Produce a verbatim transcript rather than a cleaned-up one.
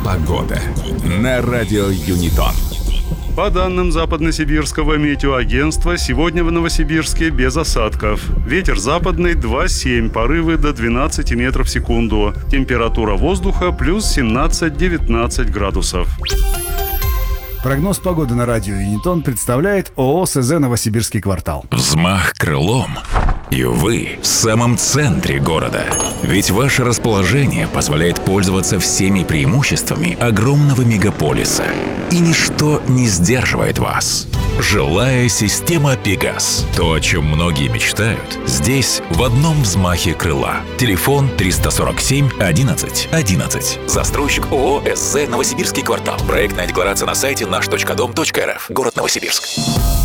Погода на радио Юнитон. По данным Западносибирского метеоагентства, сегодня в Новосибирске без осадков. Ветер западный два семь, порывы до двенадцать метров в секунду. Температура воздуха плюс семнадцать-девятнадцать градусов. Прогноз погоды на радио Юнитон представляет ООО СЗ «Новосибирский квартал». Взмах крылом, и вы в самом центре города. Ведь ваше расположение позволяет пользоваться всеми преимуществами огромного мегаполиса. И ничто не сдерживает вас. Жилая система «Пегас». То, о чем многие мечтают, здесь в одном взмахе крыла. Телефон триста сорок семь одиннадцать одиннадцать. Застройщик ООО СЗ «Новосибирский квартал». Проектная декларация на сайте наш точка дом точка рф. Город Новосибирск.